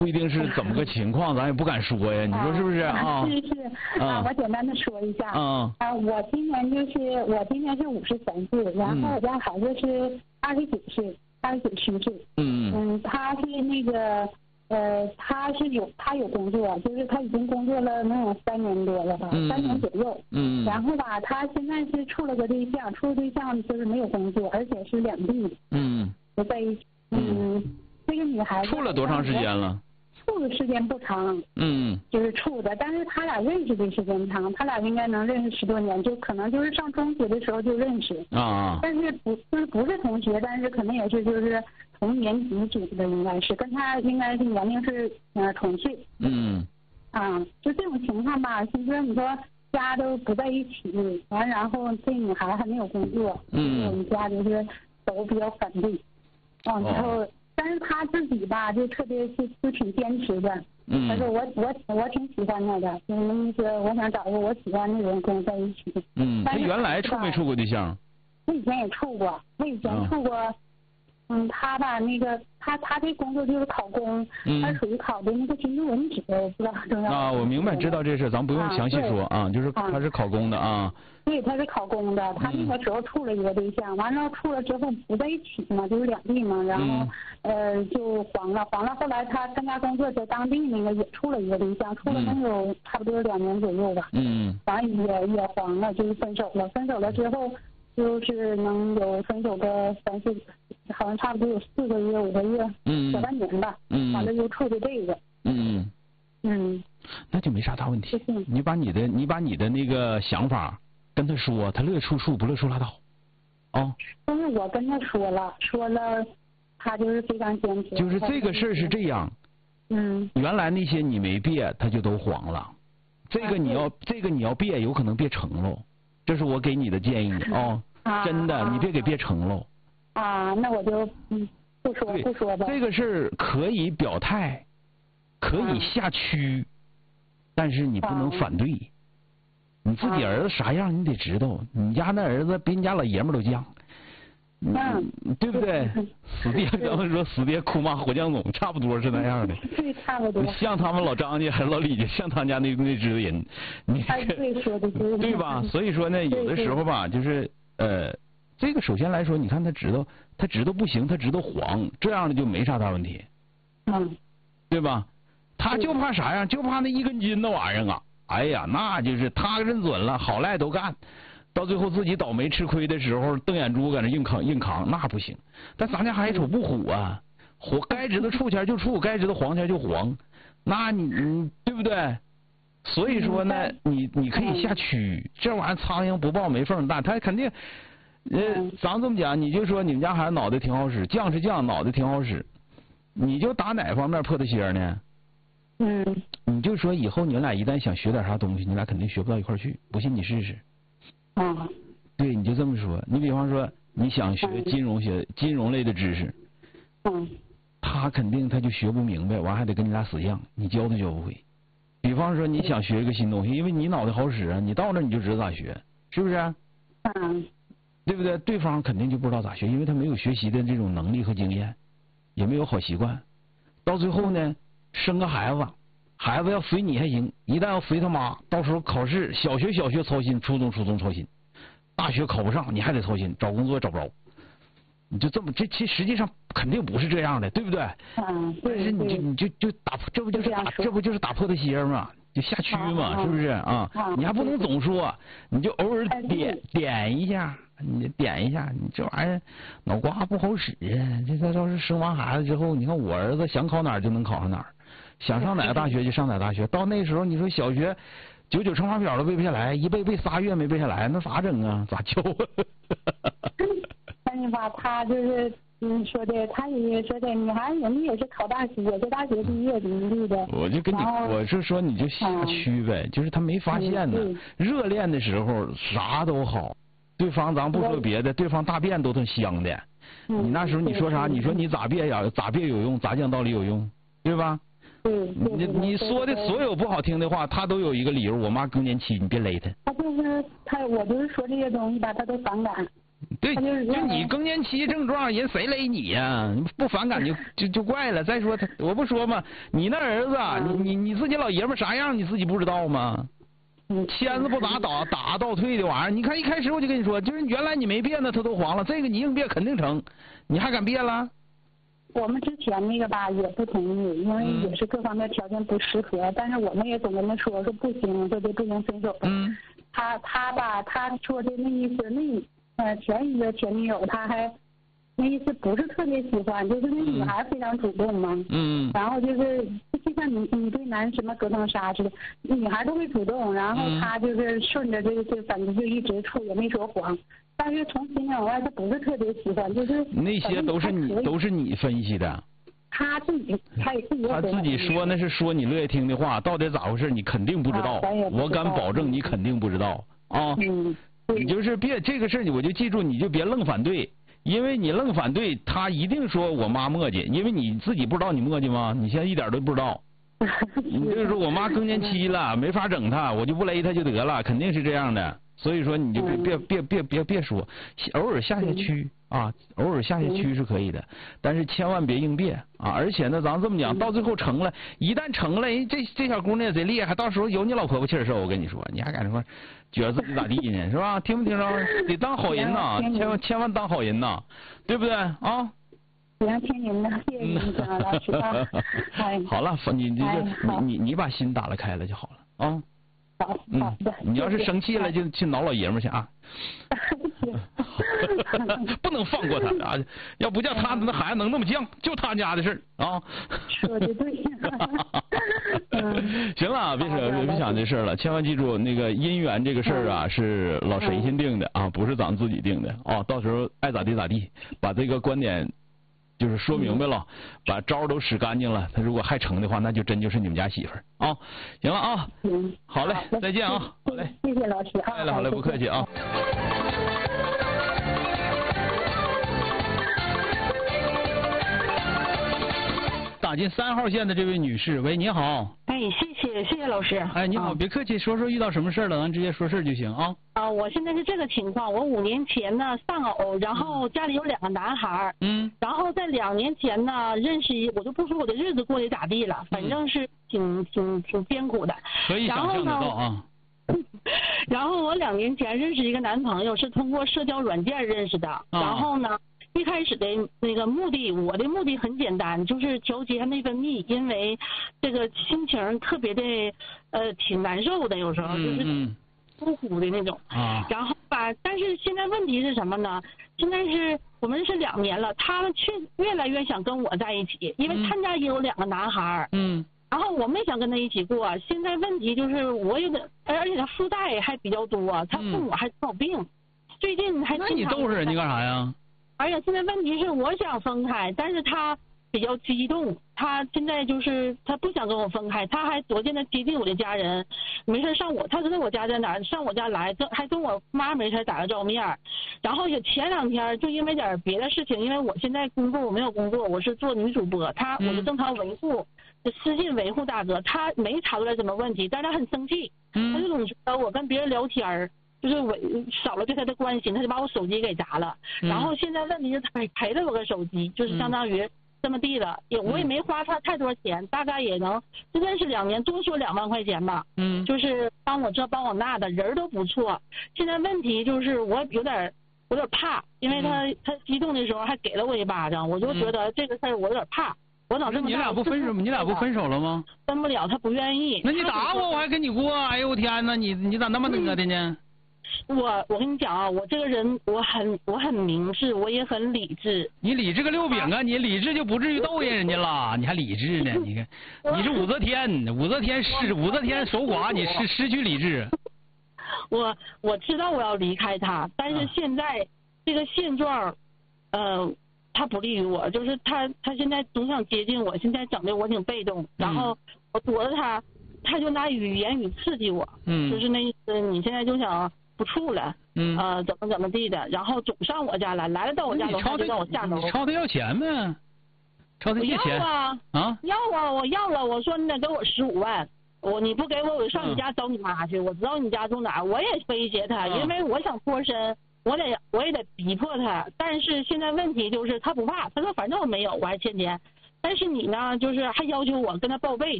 不一定是怎么个情况，咱也不敢说呀，你说是不是啊？ 是啊，我简单的说一下。我今年是53岁，然后我家孩子是29岁，29、30岁。他是那个他有工作，就是他已经工作了能有3年多了吧，3年左右。然后吧，他现在是处了个对象，就是没有工作，而且是2地。就在一起。这个女孩子处了多长时间了？ 处的时间不长，就是处的，但是他俩认识的时间长，他俩应该能认识10多年，就可能就是上中学的时候就认识但是不是同学，但是可能也是就是同年级组的，应该是跟他应该是年龄是同岁。就这种情况吧，其实你说家都不在一起，然后这女孩还没有工作，我们家就是都比较反对，然后。但是他自己吧，就特别就挺坚持的。他说我挺喜欢他的，就是说我想找个我喜欢的人跟我在一起。 他原来处没处过对象？ 我以前也处过，他吧那个他这工作就是考公，他属于考的那个军事文职，我不知道重要。 我明白，知道这事，咱不用详细说就是他是考公的对，他是考公的，他那个时候处了一个对象，完了处了之后不在一起嘛，就是2地嘛，然后就黄了，后来他参加工作在当地那个也处了一个对象，处了能有差不多2年左右吧，完了也黄了，就是分手了之后就是能有分手个3、4，好像差不多有4个月5个月，小半年吧，完了又处的这个， 那就没啥大问题，你把你的那个想法跟他说，他乐处处，不乐处拉倒， 但是我跟他说了，他就是非常坚持。 就是这个事儿是这样，原来那些你没别，他就都黄了，这个你要别，有可能别成喽，这是我给你的建议真的，你别给别成喽。 那我就不说吧。 这个事儿可以表态，可以下驱，但是你不能反对。你自己儿子啥样你得知道，你家那儿子比你家老爷们都犟，对不对？死爹刚才说死爹哭骂火将总，差不多是那样的。 对，差不多。 像他们老张家还是老李家，像他家那支子人，你对吧？所以说呢，有的时候吧，就是这个首先来说，你看他知道不行，他知道黄，这样的就没啥大问题，对吧？他就怕啥呀？就怕那1根筋那玩意儿哎呀，那就是他认准了，好赖都干，到最后自己倒霉吃亏的时候，瞪眼珠搁那硬扛，那不行。但咱家孩子瞅不虎啊，该知道处前就处，该知道黄前就黄，那你对不对？所以说呢，你可以下驱，这玩意儿苍蝇不抱没缝大，他肯定，咱这么讲，你就说你们家孩子脑袋挺好使，犟是犟，脑袋挺好使，你就打哪方面破他鞋呢？你就说以后你们俩一旦想学点啥东西，你俩肯定学不到一块去，不信你试试。对，你就这么说。你比方说你想学金融类的知识，他肯定他就学不明白，完还得跟你俩死犟，你教他教不会。比方说你想学一个新东西，因为你脑袋好使啊，你到那你就知道咋学，是不是？对不对？对方肯定就不知道咋学，因为他没有学习的这种能力和经验，也没有好习惯。到最后呢，生个孩子要随你还行，一旦要随他妈，到时候考试小学操心，初中操心，大学考不上你还得操心，找工作找不着，你就这么其实际上肯定不是这样的，对不对？但是你就打破，这不就是打破他鞋嘛，就下驱嘛，是不是你还不能总说，你就偶尔点一下，你这玩意儿脑瓜不好使啊！这要是生完孩子之后，你看我儿子想考哪儿就能考上哪儿。想上哪个大学就上哪个大学，到那时候你说小学99乘法表都背不下来，一背3月没背下来，那咋整啊？咋教那你把他就是说的，他也说的，女孩人家也是考大学，这大学毕业独立的。 我就跟你，我是说你就下驱呗，就是他没发现呢。热恋的时候啥都好，对方咱不说别的，对方大便都挺香的。你那时候你说啥？你说你咋别有用，咋讲道理有用，对吧？你说的所有不好听的话，他都有一个理由。我妈更年期，你别勒他。我就是说这些东西吧，他都反感。 对，就你更年期症状，人谁勒你呀？你不反感就怪了。再说我不说嘛，你那儿子，你自己老爷们啥样，你自己不知道吗？签子不打倒退的玩意儿。你看一开始我就跟你说，就是原来你没变呢，他都黄了，这个你硬变肯定成，你还敢变了？ 我们之前那个吧也不同意，因为也是各方面条件不适合，但是我们也总跟他说不行，这就不行分手。他吧，他说的那意思，前一个前女友他还那意思不是特别喜欢，就是那女孩非常主动嘛。然后就是就像你对男什么隔层纱似的，女孩都会主动，然后他就是顺着这反正就一直处，也没说谎。但是从心里往外他不是特别喜欢，就是那些都是你分析的。 他自己说那是说你乐意听的话，到底咋回事你肯定不知道。我敢保证你肯定不知道啊。你就是别这个事我就记住，你就别愣反对，因为你愣反对，他一定说我妈磨叽，因为你自己不知道你磨叽吗？你现在一点都不知道。你就是说我妈更年期了，没法整她，我就不勒她就得了，肯定是这样的。所以说你就别说，偶尔下区啊，偶尔下区是可以的，但是千万别硬变啊！而且呢，咱这么讲，到最后成了，一旦成了，这小姑娘贼厉害，到时候有你老婆婆气儿受，我跟你说，你还敢说觉得自己咋地呢？是吧？听没听着？得当好人呐，千万当好人呐，对不对啊？ 行，听您的，谢谢您，老师啊。 好了，你把心打了开了就好了啊。 好的。 你要是生气了，就去挠老爷们去啊。不能放过他啊！要不叫他那孩子能那么犟，就他家的事儿啊。 说的对。 行了，别想这事了，千万记住，那个姻缘这个事儿啊，是老神仙定的啊，不是咱自己定的啊。到时候爱咋地咋地，把这个观点就是说明白了，把招都使干净了，他如果还成的话，那就真就是你们家媳妇儿啊。行了啊，好嘞，再见啊，好嘞， 谢谢老师啊， 好嘞，不客气啊。打进3号线的这位女士，喂，你好。 哎，谢谢老师。 哎，你好，别客气，说遇到什么事了，咱直接说事就行啊。 我现在是这个情况，我5年前呢丧偶，然后家里有2个男孩，然后在2年前呢认识我就不说我的日子过得咋地了，反正是挺艰苦的。 可以想象得到啊。 然后我2年前认识一个男朋友，是通过社交软件认识的，然后呢。一开始的那个目的，我的目的很简单，就是调节内分泌，因为这个心情特别的挺难受的，有时候就是呼呼的那种。然后吧，但是现在问题是什么呢？现在是我们是2年了，他们却越来越想跟我在一起，因为他家也有2个男孩。然后我没想跟他一起过，现在问题就是我有点，而且他负债还比较多，他父母还有病，最近还。 那你逗着人家干啥呀？ 而且现在问题是我想分开，但是他比较激动，他现在就是他不想跟我分开，他还昨天接近我的家人，没事上他知道我家在哪儿，上我家来，还跟我妈没事打个照面，然后也前2天就因为点别的事情，因为我现在工作我没有工作，我是做女主播，我就正常维护，私信维护大哥，他没查出来什么问题，但是他很生气，他就总觉得我跟别人聊天就是我少了对他的关心，他就把我手机给砸了。然后现在问题是他赔了我个手机，就是相当于这么地了，我也没花他太多钱，大概也能认识2年，多说2万块钱吧。就是帮我这帮我那的，人都不错。现在问题就是我有点怕，因为他激动的时候还给了我一巴掌，我就觉得这个事儿我有点怕。我长这么大， 你俩不分手了吗？ 分不了，他不愿意。 那你打我还跟你过？哎呦我天哪，你咋那么那个的呢？ 我跟你讲啊，我这个人我很明智，我也很理智。 你理智个6饼啊！你理智就不至于逗人家了，你还理智呢？你看，你是武则天守寡，你失去理智。 我知道我要离开他，但是现在这个现状，他不利于我，就是他现在总想接近我，现在整的我挺被动，然后我躲着他就拿言语刺激我，就是那意思，你现在就想。不处了，怎么地的，然后总上我家来了到我家楼下就让我下楼。 你朝他要钱呗？朝他借钱？ 要啊！要啊！我要了，我说你得给我15万，你不给我，我就上你家找你妈去。我知道你家住哪儿，我也威胁他，因为我想脱身， 我也得逼迫他。但是现在问题就是他不怕，他说反正我没有，我还欠钱。但是你呢，就是还要求我跟他报备，